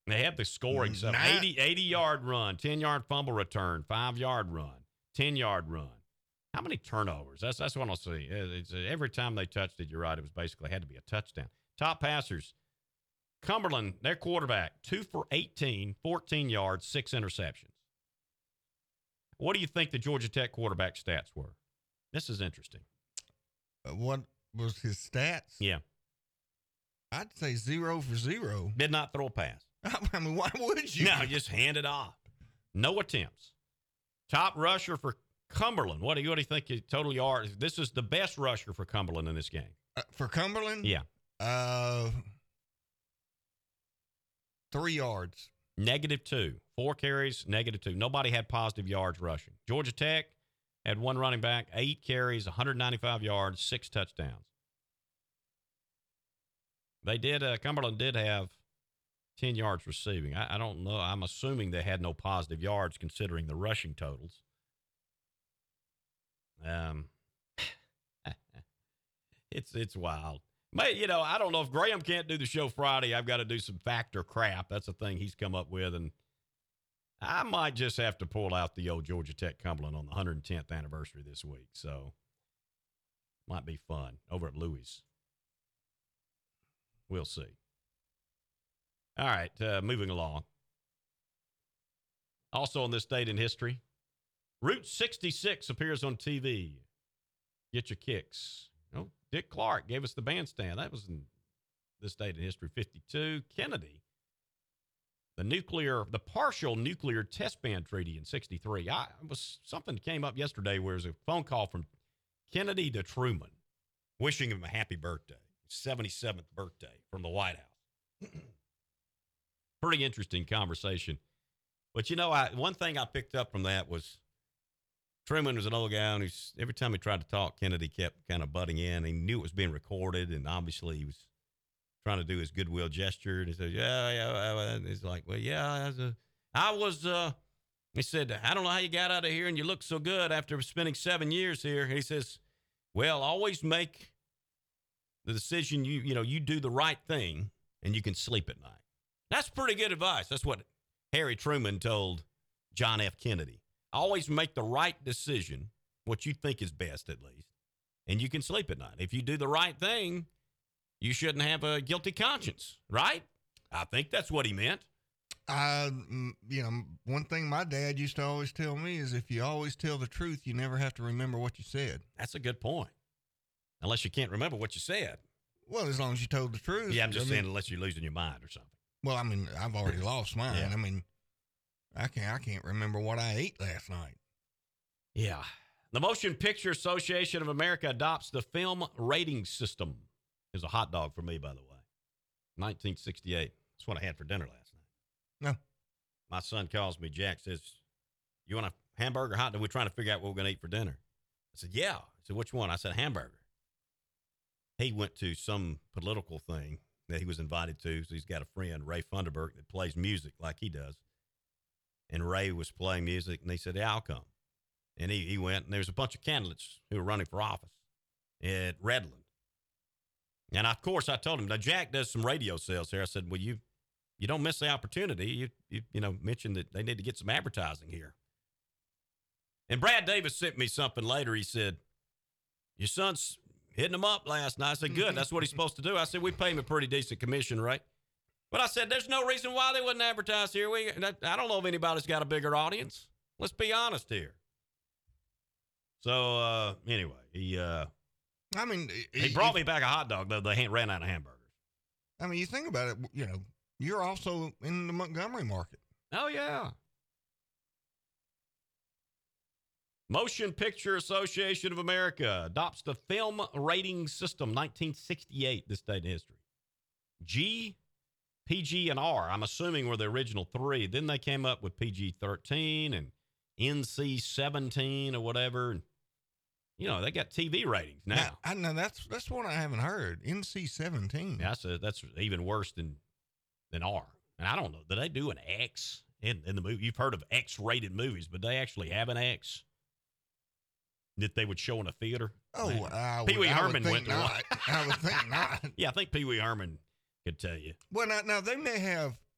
They have the scoring stuff. 80-yard run, 10-yard fumble return, 5-yard run, 10-yard run. How many turnovers? That's what I'll see. It's, every time they touched it, you're right, it was basically had to be a touchdown. Top passers. Cumberland, their quarterback, 2 for 18, 14 yards, 6 interceptions. What do you think the Georgia Tech quarterback stats were? This is interesting. What was his stats? Yeah. I'd say 0 for 0. Did not throw a pass. I mean, why would you? No, just hand it off. No attempts. Top rusher for Cumberland. What do you think his total yards? This is the best rusher for Cumberland in this game. For Cumberland? Yeah. 3 yards. -2. 4 carries, -2. Nobody had positive yards rushing. Georgia Tech had 1 running back, 8 carries, 195 yards, 6 touchdowns. They did, Cumberland did have 10 yards receiving. I don't know. I'm assuming they had no positive yards considering the rushing totals. It's wild. But, I don't know if Graham can't do the show Friday. I've got to do some factor crap. That's a thing he's come up with. And I might just have to pull out the old Georgia Tech Cumberland on the 110th anniversary this week. So, might be fun over at Louis. We'll see. All right, moving along. Also on this date in history, Route 66 appears on TV. Get your kicks. Dick Clark gave us the bandstand. That was in this date in history, 52. Kennedy, the partial nuclear test ban treaty in 63. Something came up yesterday where there was a phone call from Kennedy to Truman wishing him a happy birthday, 77th birthday from the White House. Pretty interesting conversation. But, one thing I picked up from that was Truman was an old guy, and every time he tried to talk, Kennedy kept kind of butting in. He knew it was being recorded, and obviously he was trying to do his goodwill gesture. And he said, yeah. And he's like, well, yeah, he said, I don't know how you got out of here, and you look so good after spending 7 years here. He says, well, always make the decision, you do the right thing, and you can sleep at night. That's pretty good advice. That's what Harry Truman told John F. Kennedy. Always make the right decision, what you think is best at least, and you can sleep at night. If you do the right thing, you shouldn't have a guilty conscience, right? I think that's what he meant. One thing my dad used to always tell me is if you always tell the truth, you never have to remember what you said. That's a good point. Unless you can't remember what you said. Well, as long as you told the truth. Yeah, I'm just saying unless you're losing your mind or something. Well, I mean, I've already lost mine. Yeah. I mean, I can't remember what I ate last night. Yeah. The Motion Picture Association of America adopts the film rating system. It was a hot dog for me, by the way. 1968. That's what I had for dinner last night. No. My son calls me, Jack, says, you want a hamburger hot dog? We're trying to figure out what we're going to eat for dinner. I said, yeah. I said, which one? I said, hamburger. He went to some political thing that he was invited to. So he's got a friend, Ray Funderburk, that plays music like he does. And Ray was playing music, and he said, yeah, I'll come. And he went, and there was a bunch of candidates who were running for office at Redland. And, of course, I told him, now, Jack does some radio sales here. I said, well, you don't miss the opportunity. You mentioned that they need to get some advertising here. And Brad Davis sent me something later. He said, your son's hitting them up last night. I said, good. That's what he's supposed to do. I said, we pay him a pretty decent commission, right? But I said, there's no reason why they wouldn't advertise here. I don't know if anybody's got a bigger audience. Let's be honest here. So, anyway, he brought me back a hot dog, though they ran out of hamburgers. I mean, you think about it, you're also in the Montgomery market. Oh, yeah. Motion Picture Association of America adopts the film rating system, 1968, this date in history. G, PG, and R, I'm assuming were the original 3. Then they came up with PG-13 and NC-17 or whatever. And, they got TV ratings now. I know that's one I haven't heard. NC-17. Yeah, that's even worse than R. And I don't know. Do they do an X in the movie? You've heard of X-rated movies, but they actually have an X that they would show in a theater. Oh, Pee Wee Herman went to one. I would think not. Yeah, I think Pee Wee Herman could tell you. Well, now they may have